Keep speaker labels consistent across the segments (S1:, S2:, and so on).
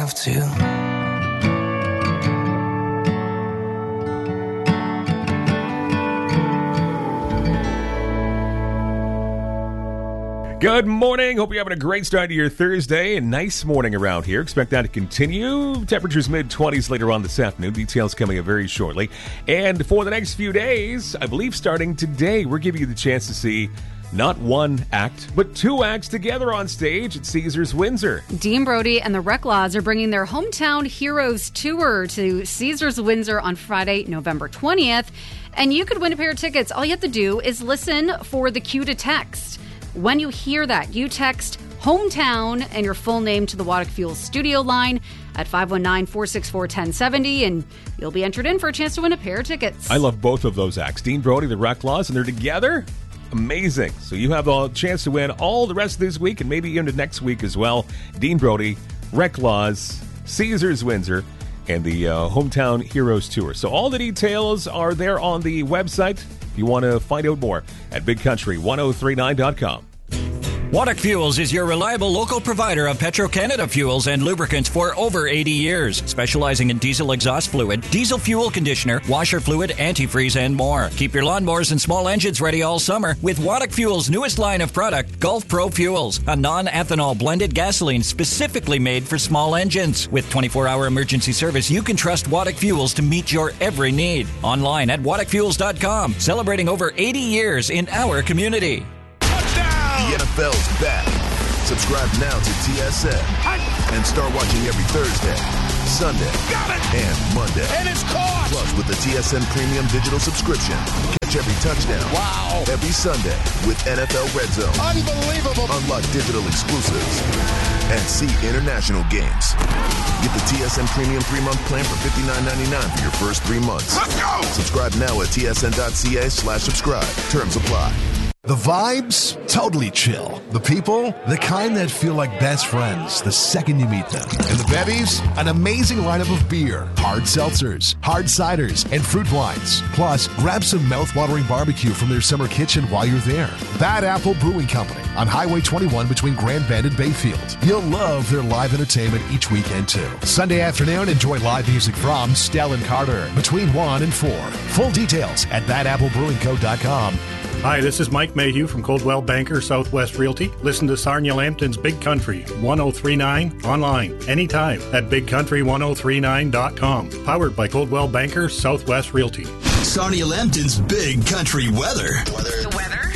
S1: have to.
S2: Good morning. Hope you're having a great start to your Thursday. A nice morning around here. Expect that to continue. Temperatures mid-20s later on this afternoon. Details coming up very shortly. And for the next few days, I believe starting today, we're giving you the chance to see not one act, but two acts together on stage at Caesars Windsor.
S3: Dean Brody and the Reclaws are bringing their Hometown Heroes Tour to Caesars Windsor on Friday, November 20th. And you could win a pair of tickets. All you have to do is listen for the cue to text. When you hear that, you text hometown and your full name to the Waddick Fuels studio line at 519-464-1070, and you'll be entered in for a chance to win a pair of tickets.
S2: I love both of those acts. Dean Brody, the Reclaws, and they're together. Amazing. So you have a chance to win all the rest of this week and maybe into next week as well. Dean Brody, Reclaws, Caesars Windsor, and the Hometown Heroes Tour. So all the details are there on the website. If you want to find out more at BigCountry1039.com.
S4: Waddick Fuels is your reliable local provider of Petro-Canada fuels and lubricants for over 80 years, specializing in diesel exhaust fluid, diesel fuel conditioner, washer fluid, antifreeze, and more. Keep your lawnmowers and small engines ready all summer with Waddick Fuels' newest line of product, Gulf Pro Fuels, a non-ethanol blended gasoline specifically made for small engines. With 24-hour emergency service, you can trust Waddick Fuels to meet your every need. Online at WaddickFuels.com, celebrating over 80 years in our community.
S5: The NFL's back. Subscribe now to TSN and start watching every Thursday, Sunday, and Monday.
S6: And it's caught!
S5: Plus, with the TSN Premium Digital subscription, catch every touchdown.
S6: Wow!
S5: Every Sunday with NFL Red Zone.
S6: Unbelievable!
S5: Unlock digital exclusives and see international games. Get the TSN Premium 3-month plan for $59.99 for your first 3 months.
S6: Let's go!
S5: Subscribe now at tsn.ca/subscribe. Terms apply.
S7: The vibes, totally chill. The people, the kind that feel like best friends the second you meet them. And the bevies, an amazing lineup of beer, hard seltzers, hard ciders, and fruit wines. Plus, grab some mouth-watering barbecue from their summer kitchen while you're there. Bad Apple Brewing Company on Highway 21 between Grand Bend and Bayfield. You'll love their live entertainment each weekend, too. Sunday afternoon, enjoy live music from Stell and Carter between 1 and 4. Full details at badAppleBrewingCo.com.
S8: Hi, this is Mike Mayhew from Coldwell Banker Southwest Realty. Listen to Sarnia Lambton's Big Country 1039 online anytime at bigcountry1039.com. Powered by Coldwell Banker Southwest Realty.
S9: Sarnia Lambton's Big Country weather.
S10: The weather.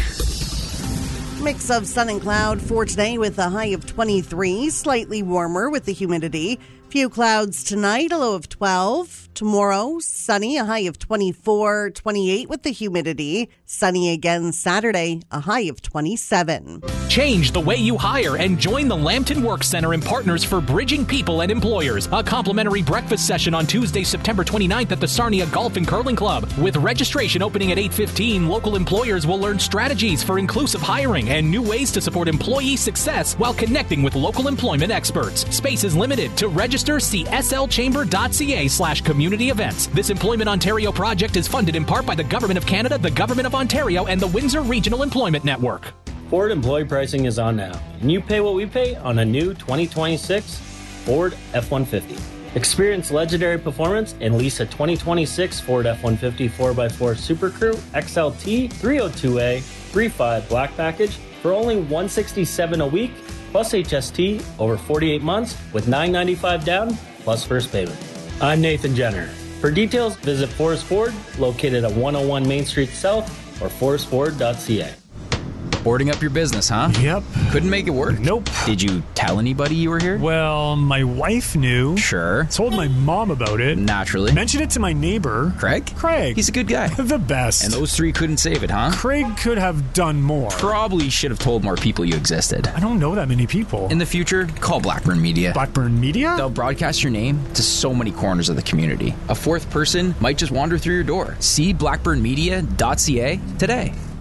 S11: Mix of sun and cloud for today with a high of 23, slightly warmer with the humidity. Few clouds tonight, a low of 12. Tomorrow, sunny, a high of 24, 28 with the humidity. Sunny again Saturday, a high of 27.
S12: Change the way you hire and join the Lambton Work Center and Partners for Bridging People and Employers. A complimentary breakfast session on Tuesday, September 29th at the Sarnia Golf and Curling Club. With registration opening at 8:15, local employers will learn strategies for inclusive hiring and new ways to support employee success while connecting with local employment experts. Space is limited. To register, see slchamber.ca/community events. This Employment Ontario project is funded in part by the Government of Canada, the Government of Ontario, and the Windsor Regional Employment Network.
S13: Ford employee pricing is on now, and you pay what we pay on a new 2026 Ford F-150. Experience legendary performance and lease a 2026 Ford F-150 4x4 Super Crew XLT 302A 3.5 Black Package for only $167 a week, plus HST over 48 months with $995 down, plus first payment. I'm Nathan Jenner. For details, visit Forest Ford, located at 101 Main Street South, or forestford.ca.
S14: Boarding up your business, huh?
S15: Yep.
S14: Couldn't make it work?
S15: Nope.
S14: Did you tell anybody you were here?
S15: Well, my wife knew.
S14: Sure.
S15: Told my mom about it.
S14: Naturally.
S15: Mentioned it to my neighbor.
S14: Craig?
S15: He's
S14: a good guy.
S15: The best.
S14: And those three couldn't save it, huh?
S15: Craig could have done more.
S14: Probably should have told more people you existed.
S15: I don't know that many people.
S14: In the future, call Blackburn Media.
S15: Blackburn Media?
S14: They'll broadcast your name to so many corners of the community. A fourth person might just wander through your door. See blackburnmedia.ca today.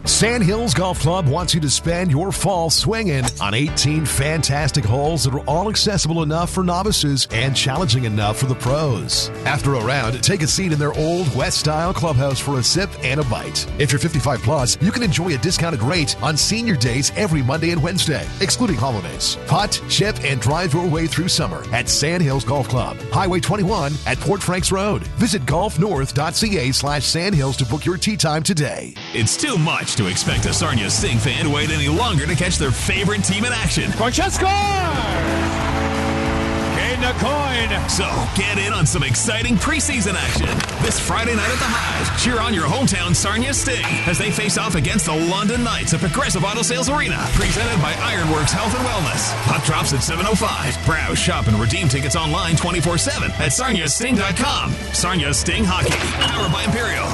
S7: Sand Hills Golf Club wants you to spend your fall swinging on 18 fantastic holes that are all accessible enough for novices and challenging enough for the pros. After a round, take a seat in their old West-style clubhouse for a sip and a bite. If you're 55 plus, you can enjoy a discounted rate on senior days every Monday and Wednesday, excluding holidays. Putt, chip, and drive your way through summer at Sand Hills Golf Club, Highway 21 at Port Franks Road. Visit golfnorth.ca/sandhills to book your tee time today.
S1: It's too much to expect a Sarnia Sting fan to wait any longer to catch their favorite team in action.
S6: Francesco! Gain the coin.
S1: So get in on some exciting preseason action. This Friday night at the Hive, cheer on your hometown Sarnia Sting as they face off against the London Knights at Progressive Auto Sales Arena, presented by Ironworks Health and Wellness. Puck drops at 7:05. Browse, shop, and redeem tickets online 24/7 at sarniasting.com. Sarnia Sting Hockey, powered by Imperial.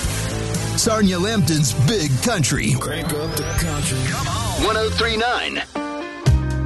S9: Sarnia Lambton's Big Country.
S5: Crank up the country.
S9: 103.9